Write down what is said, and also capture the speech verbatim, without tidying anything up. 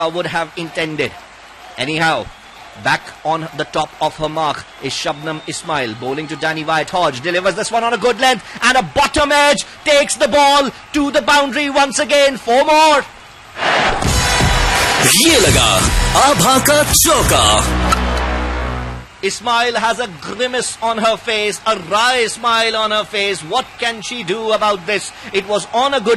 would have intended. Anyhow, back on the top of her mark is Shabnam Ismail, bowling to Danny White. Hodge delivers this one on a good length and a bottom edge, takes the ball to the boundary once again. Four more. ये लगा आभा का चौका. Ismail has a grimace on her face, a wry smile on her face. What can she do about this? It was on a good